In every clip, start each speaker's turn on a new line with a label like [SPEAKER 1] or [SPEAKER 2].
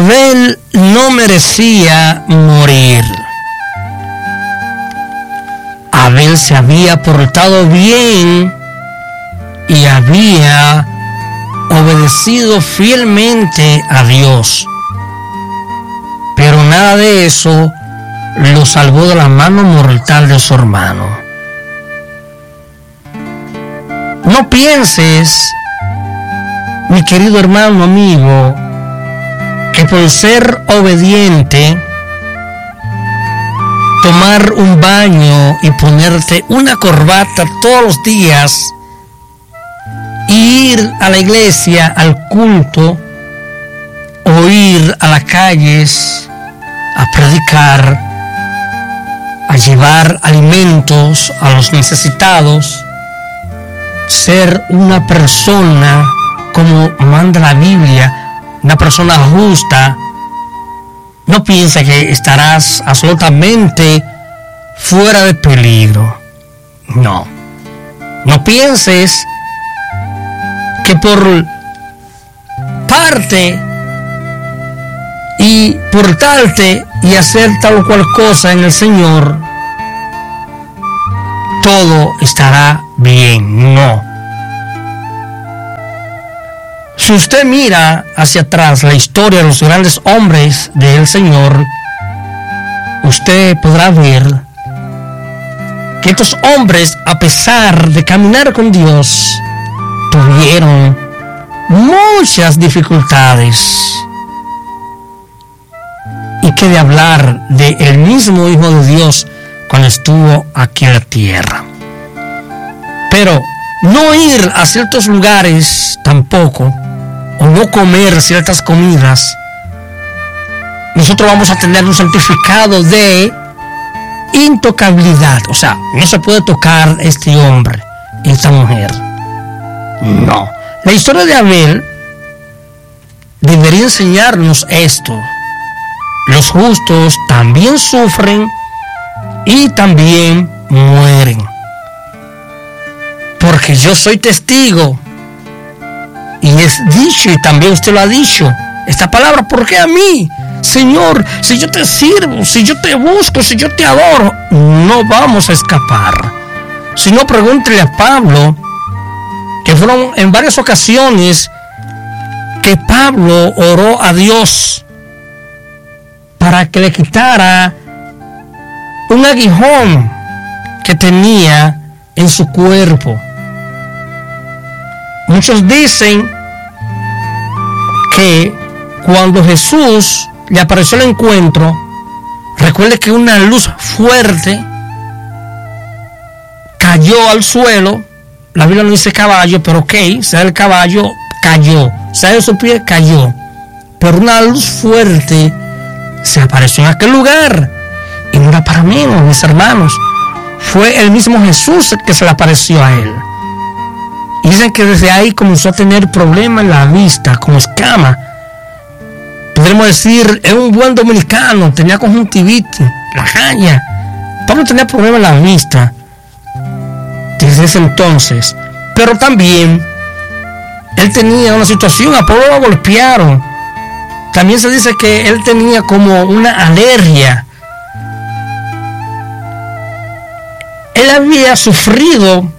[SPEAKER 1] Abel no merecía morir. Abel se había portado bien y había obedecido fielmente a Dios. Pero nada de eso lo salvó de la mano mortal de su hermano. No pienses, mi querido hermano, amigo, que por ser obediente, tomar un baño y ponerte una corbata todos los días, ir a la iglesia, al culto, o ir a las calles a predicar, a llevar alimentos a los necesitados, ser una persona como manda la Biblia, una persona justa, no piensa que estarás absolutamente fuera de peligro. No pienses que por parte y portarte y hacer tal o cual cosa en el Señor, todo estará bien. No. Si usted mira hacia atrás la historia de los grandes hombres del Señor, usted podrá ver que estos hombres, a pesar de caminar con Dios, tuvieron muchas dificultades. Y qué de hablar del mismo Hijo de Dios cuando estuvo aquí en la tierra. Pero no ir a ciertos lugares tampoco, o no comer ciertas comidas, nosotros vamos a tener un certificado de intocabilidad. O sea, no se puede tocar este hombre, esta mujer. No. La historia de Abel debería enseñarnos esto. Los justos también sufren y también mueren. Porque yo soy testigo. Y es dicho, y también usted lo ha dicho, esta palabra, ¿por qué a mí? Señor, si yo te sirvo, si yo te busco, si yo te adoro, no vamos a escapar. Si no, pregúntele a Pablo, que fueron en varias ocasiones que Pablo oró a Dios para que le quitara un aguijón que tenía en su cuerpo. Muchos dicen que cuando Jesús le apareció el encuentro, recuerde que una luz fuerte cayó al suelo. La Biblia no dice caballo, pero ok, sea el caballo, cayó. Sea de su pie, cayó. Pero una luz fuerte se apareció en aquel lugar. Y no era para menos, mis hermanos. Fue el mismo Jesús que se le apareció a él. Y dicen que desde ahí comenzó a tener problemas en la vista, como escama. Podríamos decir, es un buen dominicano, tenía conjuntivitis, la caña. Pablo tenía problemas en la vista desde ese entonces. Pero también, él tenía una situación, a Pablo lo golpearon. También se dice que él tenía como una alergia. Él había sufrido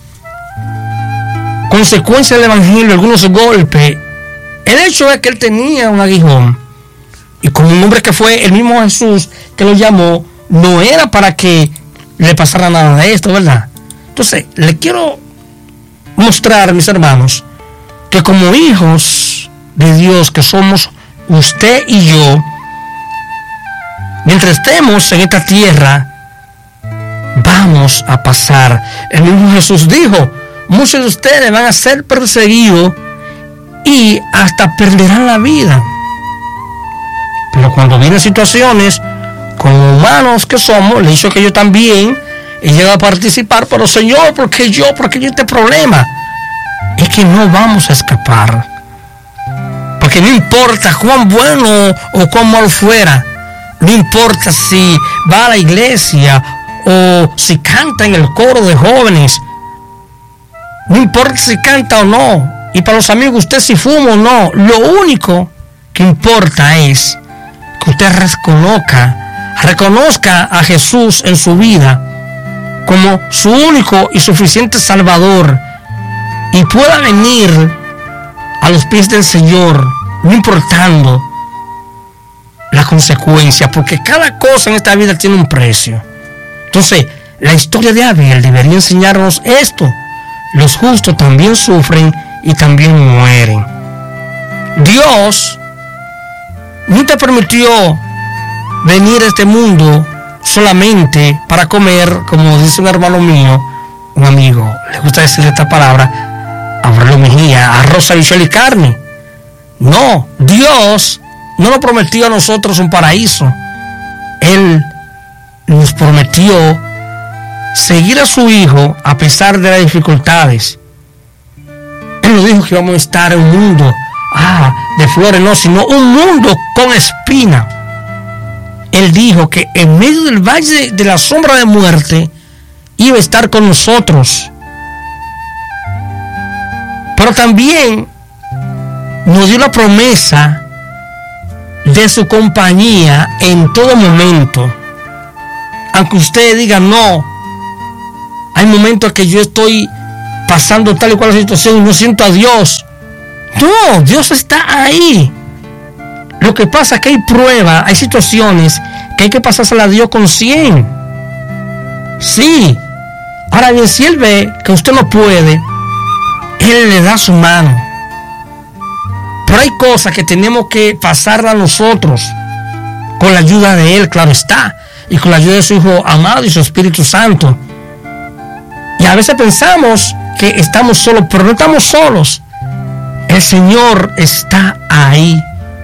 [SPEAKER 1] consecuencia del evangelio, algunos golpes. El hecho es que él tenía un aguijón, y con un hombre que fue el mismo Jesús que lo llamó, no era para que le pasara nada de esto, ¿verdad? Entonces, le quiero mostrar, mis hermanos, que como hijos de Dios que somos usted y yo, mientras estemos en esta tierra, vamos a pasar. El mismo Jesús dijo, muchos de ustedes van a ser perseguidos y hasta perderán la vida. Pero cuando vienen situaciones, como humanos que somos, le he dicho que yo también he llegado a participar, pero Señor, ¿por qué yo este problema? Es que no vamos a escapar. Porque no importa cuán bueno o cuán malo fuera, no importa si va a la iglesia o si canta en el coro de jóvenes, no importa si canta o no, y para los amigos usted si fuma o no, lo único que importa es que usted reconozca a Jesús en su vida como su único y suficiente Salvador y pueda venir a los pies del Señor, no importando la consecuencia, porque cada cosa en esta vida tiene un precio. Entonces, la historia de Abel debería enseñarnos esto: los justos también sufren y también mueren. Dios no te permitió venir a este mundo solamente para comer, como dice un hermano mío, un amigo, le gusta decir esta palabra, Aurelio Mejía, arroz, habichuela y carne. No, Dios no nos prometió a nosotros un paraíso. Él nos prometió seguir a su Hijo a pesar de las dificultades. Él no dijo que íbamos a estar en un mundo de flores, no, sino un mundo con espina. Él dijo que en medio del valle de la sombra de muerte iba a estar con nosotros. Pero también nos dio la promesa de su compañía en todo momento. Aunque usted diga, no, hay momentos que yo estoy pasando tal y cual situación y no siento a Dios. No, Dios está ahí. Lo que pasa es que hay pruebas, hay situaciones que hay que pasársela a Dios con 100. Sí. Ahora bien, si Él ve que usted no puede, Él le da su mano. Pero hay cosas que tenemos que pasarla a nosotros, con la ayuda de Él, claro está, y con la ayuda de su Hijo amado y su Espíritu Santo. Y a veces pensamos que estamos solos, pero no estamos solos. El Señor está ahí.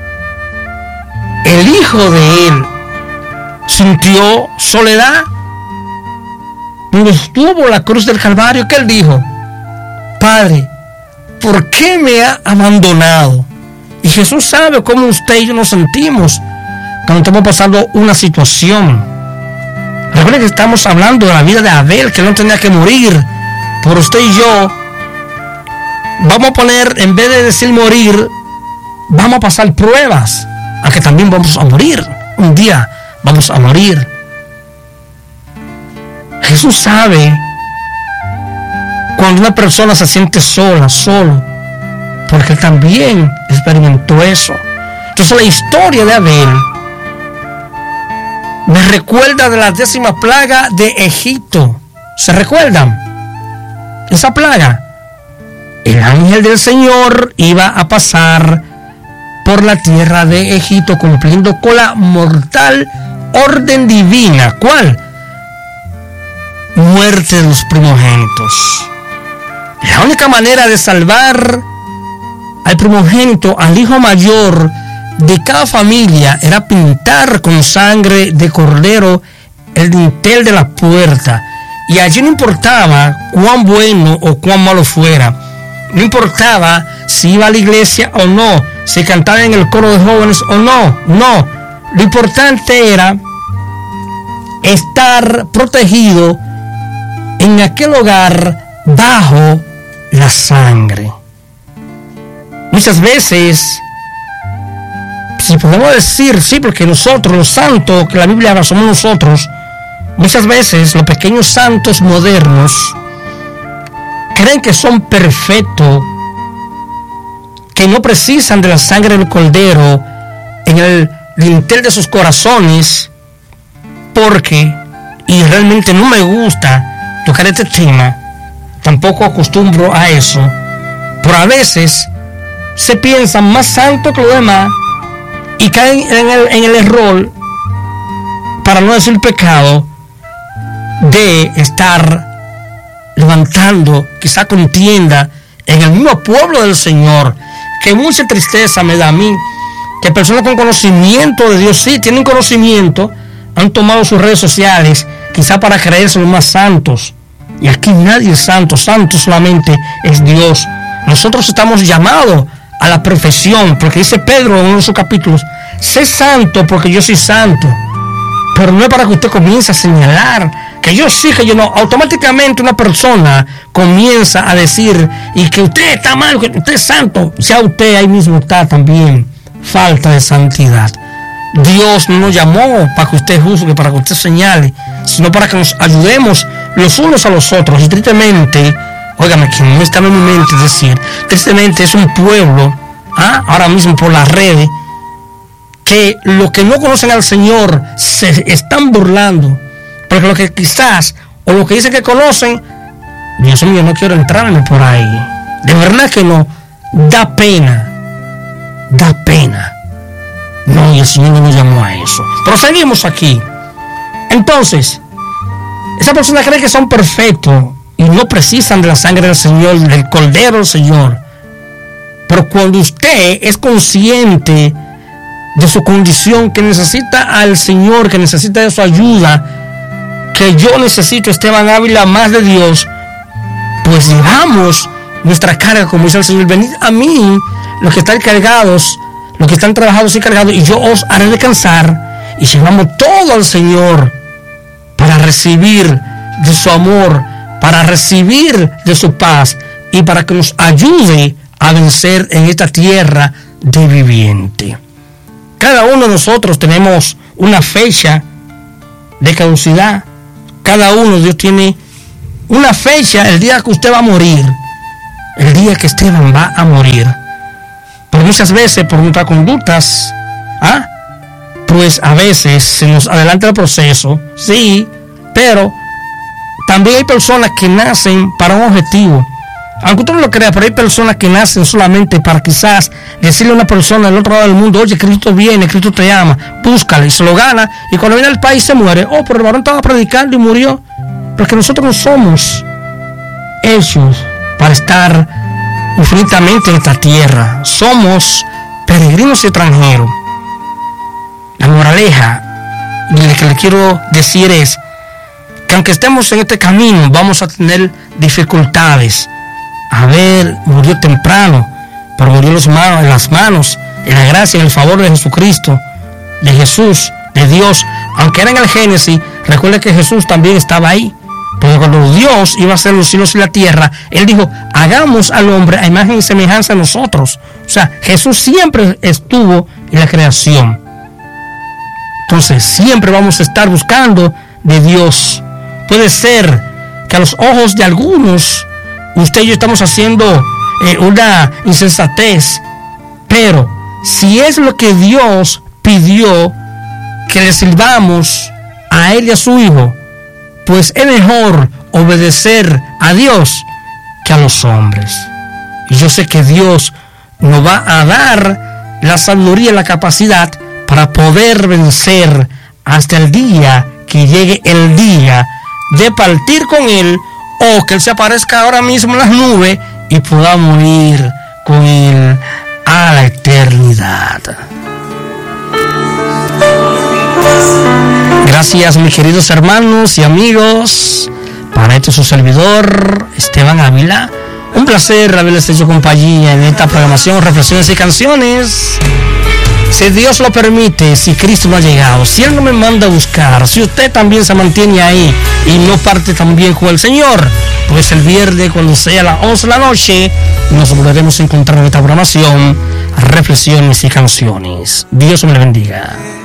[SPEAKER 1] El Hijo de Él sintió soledad cuando estuvo en la cruz del Calvario, que Él dijo: Padre, ¿por qué me ha abandonado? Y Jesús sabe cómo usted y yo nos sentimos cuando estamos pasando una situación. Recuerden que estamos hablando de la vida de Abel, que no tenía que morir. Por usted y yo, vamos a poner, en vez de decir morir, vamos a pasar pruebas, aunque también vamos a morir. Un día vamos a morir. Jesús sabe cuando una persona se siente solo, porque Él también experimentó eso. Entonces la historia de Abel me recuerda de la 10ª plaga de Egipto. ¿Se recuerdan? Esa plaga, el ángel del Señor iba a pasar por la tierra de Egipto cumpliendo con la mortal orden divina. ¿Cuál? Muerte de los primogénitos. La única manera de salvar al primogénito, al hijo mayor de cada familia, era pintar con sangre de cordero el dintel de la puerta. Y allí no importaba cuán bueno o cuán malo fuera. No importaba si iba a la iglesia o no, si cantaba en el coro de jóvenes o no. No. Lo importante era estar protegido en aquel hogar bajo la sangre. Muchas veces, si podemos decir, sí, porque nosotros, los santos, que la Biblia habla, somos nosotros, muchas veces los pequeños santos modernos creen que son perfectos, que no precisan de la sangre del cordero en el dintel de sus corazones, porque, y realmente no me gusta tocar este tema, tampoco acostumbro a eso, pero a veces se piensan más santos que los demás y caen en el error, para no decir pecado, de estar levantando quizá contienda en el mismo pueblo del Señor. Que mucha tristeza me da a mí que personas con conocimiento de Dios, sí tienen conocimiento, han tomado sus redes sociales quizá para creerse los más santos. Y aquí nadie es santo, santo solamente es Dios. Nosotros estamos llamados a la perfección, porque dice Pedro en uno de sus capítulos: sé santo porque yo soy santo. Pero no es para que usted comience a señalar que yo sí, que yo no. Automáticamente una persona comienza a decir, y que usted está mal, que usted es santo, ya usted ahí mismo está también falta de santidad. Dios no nos llamó para que usted juzgue, para que usted señale, sino para que nos ayudemos los unos a los otros. Y tristemente, óigame, que no está en mi mente decir, tristemente es un pueblo, ahora mismo por las redes, que los que no conocen al Señor se están burlando, porque lo que quizás, o lo que dicen que conocen, Dios mío, no quiero entrarme por ahí. De verdad que no, da pena. No, y el Señor no nos llamó a eso. Pero seguimos aquí. Entonces, esa persona cree que son perfectos y no precisan de la sangre del Señor, del Cordero del Señor. Pero cuando usted es consciente de su condición, que necesita al Señor, que necesita de su ayuda, que yo necesito, Esteban Ávila, más de Dios, pues llevamos nuestra carga, como dice el Señor: venid a mí, los que están cargados, los que están trabajados y cargados, y yo os haré descansar. Y llevamos todo al Señor para recibir de su amor, para recibir de su paz, y para que nos ayude a vencer en esta tierra de viviente. Cada uno de nosotros tenemos una fecha de caducidad. Cada uno, Dios tiene una fecha, el día que usted va a morir, el día que Esteban va a morir. Pero muchas veces, por nuestras conductas, pues a veces se nos adelanta el proceso, sí, pero también hay personas que nacen para un objetivo. Aunque usted no lo crea, pero hay personas que nacen solamente para quizás decirle a una persona del otro lado del mundo: oye, Cristo viene, Cristo te ama, búscale, y se lo gana, y cuando viene al país se muere. Pero el varón estaba predicando y murió. Porque nosotros no somos hechos para estar infinitamente en esta tierra. Somos peregrinos y extranjeros. La moraleja que le quiero decir es que aunque estemos en este camino, vamos a tener dificultades. Abel murió temprano, pero murió en las manos, en la gracia, en el favor de Jesucristo, de Jesús, de Dios. Aunque era en el Génesis, recuerde que Jesús también estaba ahí. Porque cuando Dios iba a hacer los cielos y la tierra, Él dijo: hagamos al hombre a imagen y semejanza de nosotros. O sea, Jesús siempre estuvo en la creación. Entonces, siempre vamos a estar buscando de Dios. Puede ser que a los ojos de algunos, usted y yo estamos haciendo una insensatez, pero si es lo que Dios pidió que le sirvamos a Él y a su Hijo, pues es mejor obedecer a Dios que a los hombres. Y yo sé que Dios nos va a dar la sabiduría y la capacidad para poder vencer hasta el día que llegue el día de partir con Él, o que Él se aparezca ahora mismo en las nubes y podamos ir con Él a la eternidad. Gracias, mis queridos hermanos y amigos. Para este su servidor, Esteban Ávila, un placer haberles hecho compañía en esta programación Reflexiones y Canciones. Si Dios lo permite, si Cristo no ha llegado, si Él no me manda a buscar, si usted también se mantiene ahí y no parte también con el Señor, pues el viernes, cuando sea las 11 de la noche, nos volveremos a encontrar en esta programación Reflexiones y Canciones. Dios me le bendiga.